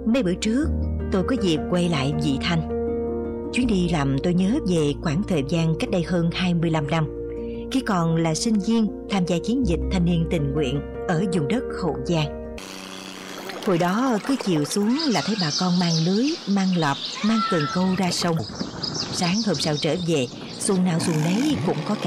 Mấy bữa trước tôi có dịp quay lại Vị Thanh. Chuyến đi làm tôi nhớ về khoảng thời gian cách đây hơn 25 năm, khi còn là sinh viên tham gia chiến dịch thanh niên tình nguyện ở vùng đất Hậu Giang. Hồi đó cứ chiều xuống là thấy bà con mang lưới, mang lọp, mang cần câu ra sông. Sáng hôm sau trở về, xuồng nào xuồng nấy cũng có